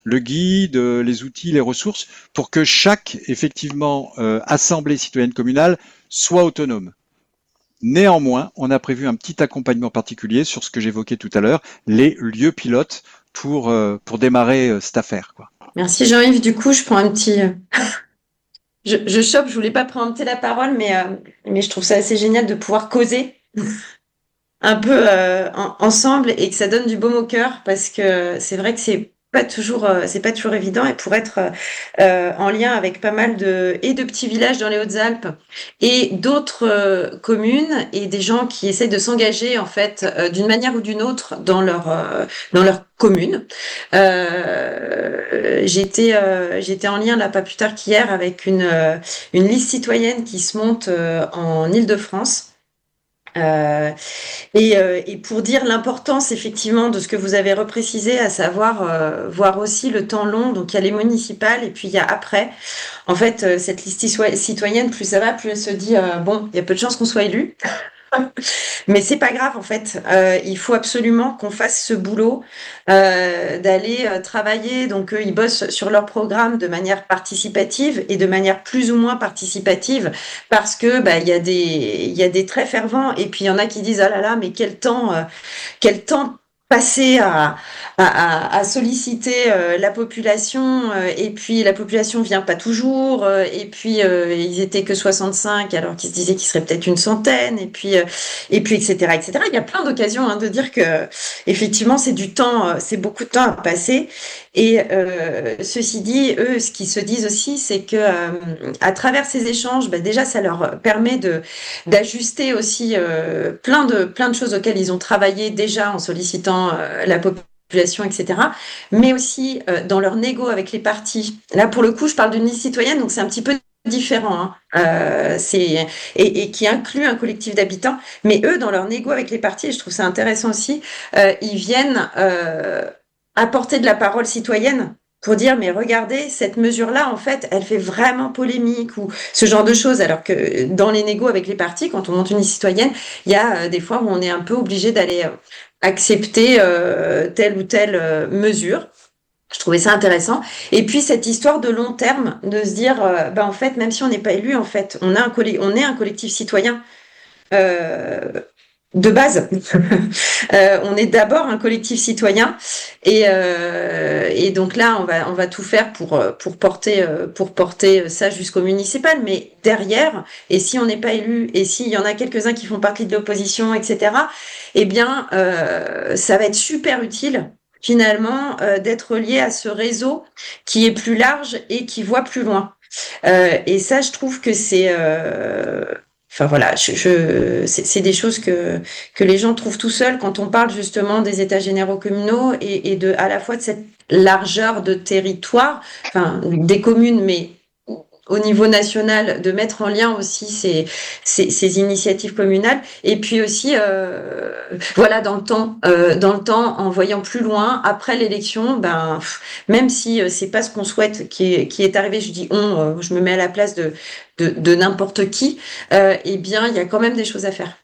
le guide, les outils, les ressources, pour que chaque, effectivement, assemblée citoyenne communale soit autonome. Néanmoins, on a prévu un petit accompagnement particulier sur ce que j'évoquais tout à l'heure, les lieux pilotes pour démarrer cette affaire, quoi. Merci Jean-Yves. Du coup, je prends un petit. Je chope, je voulais pas prendre la parole, mais je trouve ça assez génial de pouvoir causer un peu ensemble et que ça donne du baume au cœur parce que c'est vrai que c'est pas toujours évident et pour être en lien avec pas mal de petits villages dans les Hautes-Alpes et d'autres communes et des gens qui essaient de s'engager en fait d'une manière ou d'une autre dans leur commune. J'étais en lien là pas plus tard qu'hier avec une liste citoyenne qui se monte en Île-de-France. Euh, et pour dire l'importance effectivement de ce que vous avez reprécisé, à savoir voir aussi le temps long, donc il y a les municipales et puis il y a après. En fait, cette liste citoyenne, plus ça va, plus elle se dit, bon, il y a peu de chances qu'on soit élu. Mais c'est pas grave en fait. Il faut absolument qu'on fasse ce boulot d'aller travailler. Donc eux, ils bossent sur leur programme de manière participative et de manière plus ou moins participative parce que bah il y a des très fervents et puis il y en a qui disent ah là là mais quel temps passer à solliciter la population et puis la population vient pas toujours et puis ils étaient que 65 alors qu'ils se disaient qu'ils seraient peut-être une centaine et puis etc etc. Il y a plein d'occasions hein, de dire que effectivement c'est du temps c'est beaucoup de temps à passer et ceci dit eux ce qu'ils se disent aussi c'est que à travers ces échanges bah, déjà ça leur permet de d'ajuster aussi plein de choses auxquelles ils ont travaillé déjà en sollicitant la population, etc. Mais aussi dans leur négo avec les partis. Là, pour le coup, je parle d'une liste citoyenne, donc c'est un petit peu différent, hein. Et qui inclut un collectif d'habitants. Mais eux, dans leur négo avec les partis, et je trouve ça intéressant aussi, ils viennent apporter de la parole citoyenne pour dire mais regardez cette mesure-là en fait elle fait vraiment polémique ou ce genre de choses alors que dans les négos avec les partis quand on monte une liste citoyenne il y a des fois où on est un peu obligé d'aller accepter telle ou telle mesure. Je trouvais ça intéressant. Et puis cette histoire de long terme, de se dire, bah, en fait, même si on n'est pas élu, en fait, on est un collectif citoyen. Euh, de base, on est d'abord un collectif citoyen et donc là on va tout faire pour porter ça jusqu'au municipal. Mais derrière, et si on n'est pas élu, et s'il y en a quelques-uns qui font partie de l'opposition, etc. Eh bien, ça va être super utile finalement d'être lié à ce réseau qui est plus large et qui voit plus loin. Et ça, je trouve que enfin voilà, c'est des choses que les gens trouvent tout seuls quand on parle justement des états généraux communaux et de à la fois de cette largeur de territoire, enfin des communes, mais au niveau national, de mettre en lien aussi ces initiatives communales, et puis aussi, voilà, dans le temps, en voyant plus loin, après l'élection, ben, même si c'est pas ce qu'on souhaite qui est arrivé, je dis on, je me mets à la place de n'importe qui, eh bien, il y a quand même des choses à faire.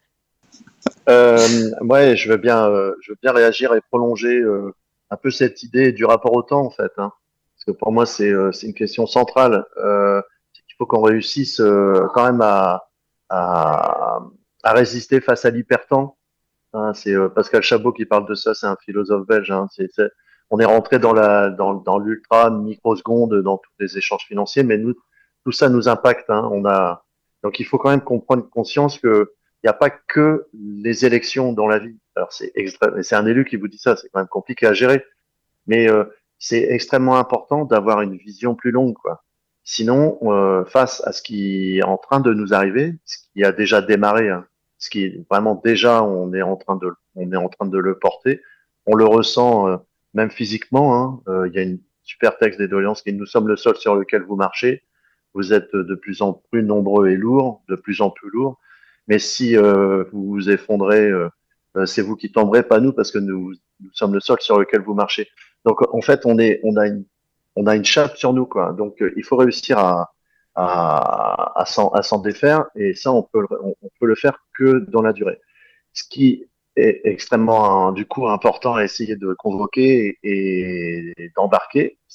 Ouais, je veux bien réagir et prolonger un peu cette idée du rapport au temps, en fait, hein. Parce que pour moi, c'est une question centrale. C'est qu'il faut qu'on réussisse quand même à, à résister face à l'hypertemps. Hein. C'est Pascal Chabot qui parle de ça, c'est un philosophe belge. Hein. On est rentré dans l'ultra microseconde, dans tous les échanges financiers, mais nous, tout ça nous impacte. Hein. Donc il faut quand même qu'on prenne conscience que il n'y a pas que les élections dans la vie. Alors c'est un élu qui vous dit ça, c'est quand même compliqué à gérer, mais c'est extrêmement important d'avoir une vision plus longue, quoi. Sinon, face à ce qui est en train de nous arriver, ce qui a déjà démarré, hein, ce qui est vraiment déjà, on est en train de le porter, on le ressent même physiquement. Hein. Il y a une super texte des doléances qui dit, nous sommes le sol sur lequel vous marchez. Vous êtes de plus en plus nombreux et lourds, de plus en plus lourds. Mais si vous vous effondrez, c'est vous qui tomberez, pas nous, parce que nous sommes le sol sur lequel vous marchez. Donc en fait, on a une chape sur nous, quoi. Donc il faut réussir à s'en défaire, et ça, on peut le faire que dans la durée. Ce qui est extrêmement du coup important à essayer de convoquer et d'embarquer.